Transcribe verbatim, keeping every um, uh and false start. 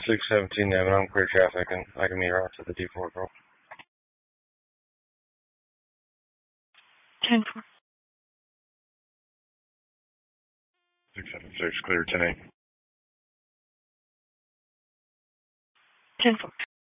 six seventeen Nevin, I'm clear traffic, and I can meet her out to the D four, girl. ten four. six seven six, clear ten eight. ten four.